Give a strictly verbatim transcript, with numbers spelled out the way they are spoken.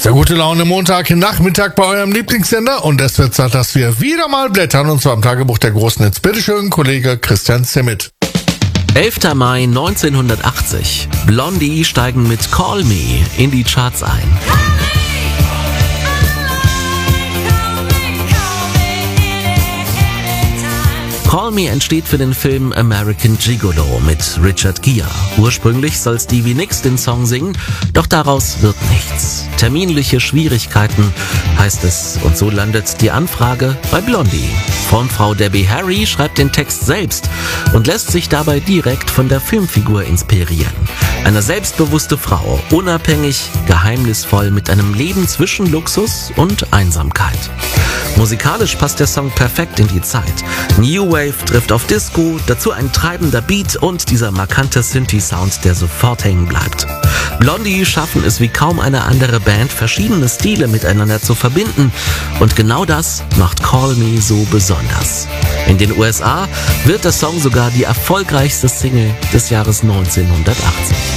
Der gute Laune Montag Nachmittag bei eurem Lieblingssender und es wird Zeit, dass wir wieder mal blättern und zwar im Tagebuch der großen Hits. Bitteschön, Kollege Christian Zimmet. elfter Mai neunzehnhundertachtzig. Blondie steigen mit Call Me in die Charts ein. Call Me entsteht für den Film American Gigolo mit Richard Gere. Ursprünglich soll Stevie Nicks den Song singen, doch daraus wird nichts. Terminliche Schwierigkeiten heißt es und so landet die Anfrage bei Blondie. Frontfrau Debbie Harry schreibt den Text selbst und lässt sich dabei direkt von der Filmfigur inspirieren. Eine selbstbewusste Frau, unabhängig, geheimnisvoll mit einem Leben zwischen Luxus und Einsamkeit. Musikalisch passt der Song perfekt in die Zeit. New Wave trifft auf Disco, dazu ein treibender Beat und dieser markante Synthi-Sound, der sofort hängen bleibt. Blondie schaffen es wie kaum eine andere Band, verschiedene Stile miteinander zu verbinden und genau das macht Call Me so besonders. In den U S A wird der Song sogar die erfolgreichste Single des Jahres neunzehnhundertachtzig.